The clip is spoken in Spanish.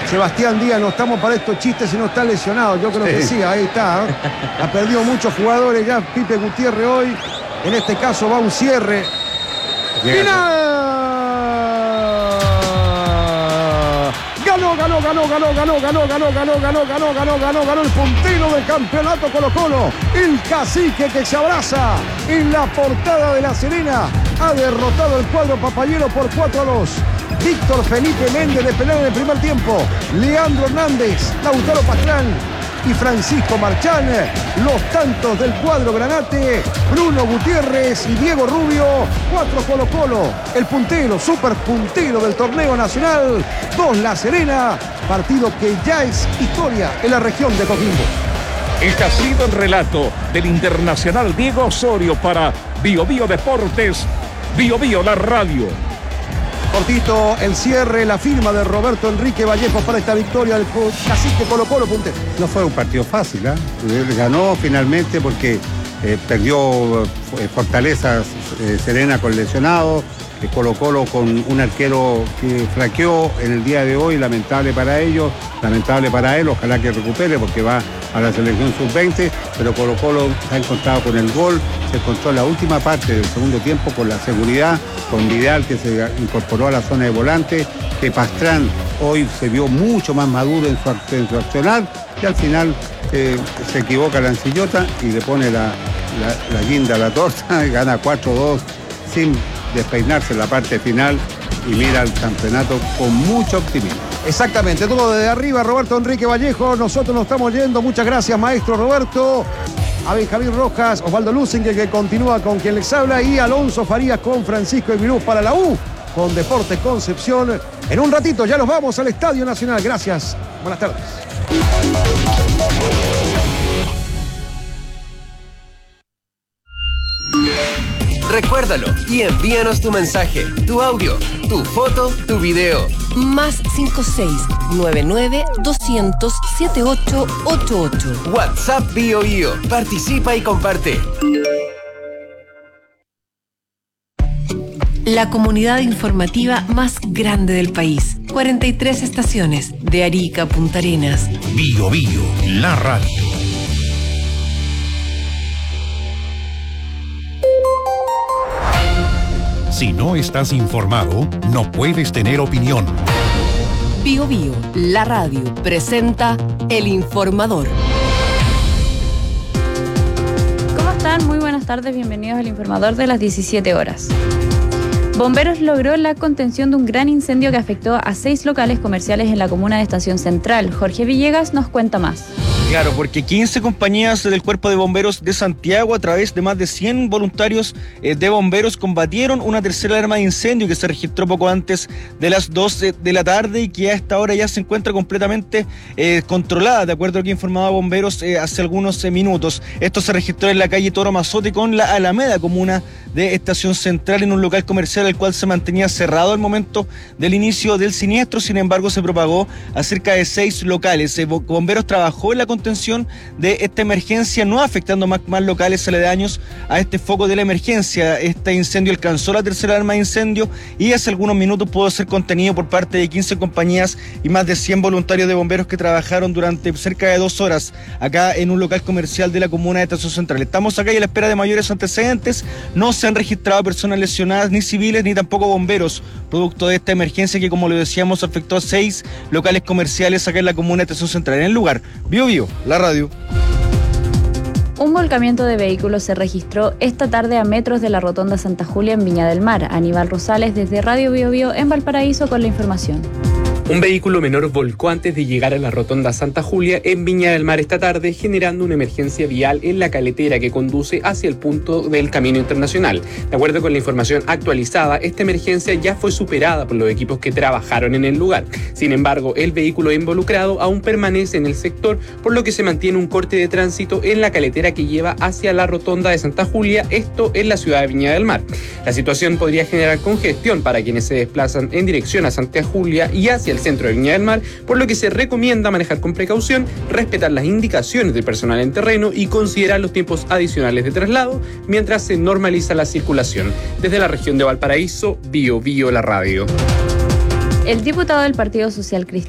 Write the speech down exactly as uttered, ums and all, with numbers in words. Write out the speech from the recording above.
Sebastián Díaz, no estamos para estos chistes si no está lesionado. Yo creo sí. que sí, ahí está. ¿eh? Ha perdido muchos jugadores ya Pipe Gutiérrez hoy. En este caso va un cierre. ¡Final! Ganó, ganó, ganó, ganó, ganó, ganó, ganó, ganó, ganó, ganó, ganó, ganó, ganó el puntero del campeonato Colo-Colo. El cacique que se abraza en la portada de La Serena. Ha derrotado el cuadro papayero por cuatro a dos. Víctor Felipe Méndez de penal en el primer tiempo. Leandro Hernández, Lautaro Pastrán y Francisco Marchán. Los tantos del cuadro granate. Bruno Gutiérrez y Diego Rubio. Cuatro Colo-Colo. El puntero, super puntero del torneo nacional. Dos La Serena. Partido que ya es historia en la región de Coquimbo. Este ha sido el relato del internacional Diego Osorio para Bio Bio Deportes. Bio Bio, la radio. Cortito el cierre, la firma de Roberto Enrique Vallejo para esta victoria del cacique Colo-Colo puntero. No fue un partido fácil, ¿eh? Ganó finalmente porque eh, perdió eh, fortalezas eh, Serena con lesionado, eh, Colo-Colo con un arquero que flaqueó en el día de hoy, lamentable para ellos, lamentable para él, ojalá que recupere porque va a la selección sub veinte, pero Colo-Colo se ha encontrado con el gol, se encontró en la última parte del segundo tiempo con la seguridad, con Vidal que se incorporó a la zona de volante, que Pastrán hoy se vio mucho más maduro en su, en su accionar y al final eh, se equivoca la Ancillota y le pone la, la, la guinda a la torta y gana cuatro dos sin despeinarse en la parte final y mira el campeonato con mucho optimismo. Exactamente, todo desde arriba, Roberto Enrique Vallejo. Nosotros nos estamos yendo. Muchas gracias, maestro Roberto. A Benjamín Rojas, Osvaldo Luzingue, que continúa con quien les habla, y Alonso Farías con Francisco Emirú para la U, con Deportes Concepción. En un ratito ya nos vamos al Estadio Nacional. Gracias. Buenas tardes. Recuérdalo y envíanos tu mensaje, tu audio, tu foto, tu video. Más cinco seis nueve nueve doscientos setenta y ocho ochenta y ocho. WhatsApp Bio Bio. Participa y comparte. La comunidad informativa más grande del país. cuarenta y tres estaciones de Arica a Punta Arenas. Bio Bio, la radio. Si no estás informado, no puedes tener opinión. Bio Bio, la radio, presenta El Informador. ¿Cómo están? Muy buenas tardes, bienvenidos al Informador de las diecisiete horas. Bomberos logró la contención de un gran incendio que afectó a seis locales comerciales en la comuna de Estación Central. Jorge Villegas nos cuenta más. Claro, porque quince compañías del Cuerpo de Bomberos de Santiago, a través de más de cien voluntarios eh, de bomberos, combatieron una tercera alarma de incendio que se registró poco antes de las doce de la tarde y que a esta hora ya se encuentra completamente eh, controlada, de acuerdo a lo que informaba Bomberos eh, hace algunos eh, minutos. Esto se registró en la calle Toro Mazote con la Alameda, comuna de Estación Central, en un local comercial el cual se mantenía cerrado al momento del inicio del siniestro. Sin embargo, se propagó a cerca de seis locales. Eh, Bomberos trabajó en la contención de esta emergencia, no afectando más, más locales aledaños a este foco de la emergencia. Este incendio alcanzó la tercera alarma de incendio y hace algunos minutos pudo ser contenido por parte de quince compañías y más de cien voluntarios de bomberos que trabajaron durante cerca de dos horas acá en un local comercial de la comuna de Estación Central. Estamos acá y a la espera de mayores antecedentes. No se han registrado personas lesionadas, ni civiles, ni tampoco bomberos, producto de esta emergencia que, como lo decíamos, afectó a seis locales comerciales acá en la comuna de Estación Central. En el lugar, Bio Bio, la radio. Un volcamiento de vehículos se registró esta tarde a metros de la Rotonda Santa Julia en Viña del Mar. Aníbal Rosales desde Radio Bio Bio en Valparaíso con la información. Un vehículo menor volcó antes de llegar a la Rotonda Santa Julia en Viña del Mar esta tarde, generando una emergencia vial en la caletera que conduce hacia el punto del Camino Internacional. De acuerdo con la información actualizada, esta emergencia ya fue superada por los equipos que trabajaron en el lugar. Sin embargo, el vehículo involucrado aún permanece en el sector, por lo que se mantiene un corte de tránsito en la caletera que lleva hacia la Rotonda de Santa Julia, esto en la ciudad de Viña del Mar. La situación podría generar congestión para quienes se desplazan en dirección a Santa Julia y hacia el centro de Viña del Mar, por lo que se recomienda manejar con precaución, respetar las indicaciones del personal en terreno y considerar los tiempos adicionales de traslado mientras se normaliza la circulación. Desde la región de Valparaíso, Bio Bio, la radio. El diputado del Partido Social Cristiano